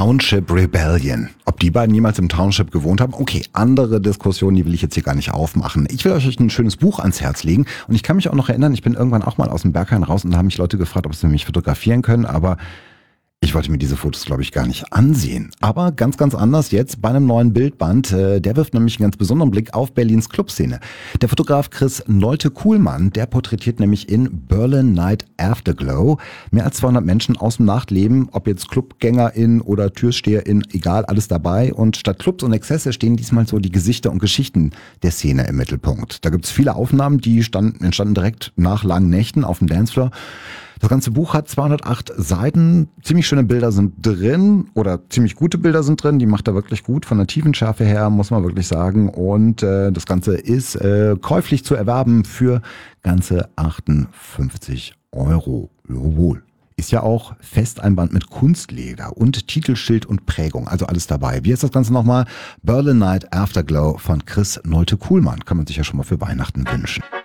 Township Rebellion. Ob die beiden jemals im Township gewohnt haben? Okay, andere Diskussionen, die will ich jetzt hier gar nicht aufmachen. Ich will euch ein schönes Buch ans Herz legen und ich kann mich auch noch erinnern, ich bin irgendwann auch mal aus dem Berghain raus und da haben mich Leute gefragt, ob sie mich fotografieren können, aber ich wollte mir diese Fotos, glaube ich, gar nicht ansehen. Aber ganz, ganz anders jetzt bei einem neuen Bildband. Der wirft nämlich einen ganz besonderen Blick auf Berlins Clubszene. Der Fotograf Chris Nolte-Kuhlmann, der porträtiert nämlich in Berlin Night Afterglow mehr als 200 Menschen aus dem Nachtleben, ob jetzt ClubgängerInnen oder TürsteherInnen, egal, alles dabei. Und statt Clubs und Exzesse stehen diesmal so die Gesichter und Geschichten der Szene im Mittelpunkt. Da gibt es viele Aufnahmen, die entstanden direkt nach langen Nächten auf dem Dancefloor. Das ganze Buch hat 208 Seiten, ziemlich schöne Bilder sind drin oder ziemlich gute Bilder sind drin, die macht er wirklich gut, von der Tiefenschärfe her, muss man wirklich sagen. Und das Ganze ist käuflich zu erwerben für ganze 58 €. Jawohl. Ist ja auch Festeinband mit Kunstleder und Titelschild und Prägung, also alles dabei. Wie heißt das Ganze nochmal? Berlin Night Afterglow von Chris Nolte-Kuhlmann. Kann man sich ja schon mal für Weihnachten wünschen.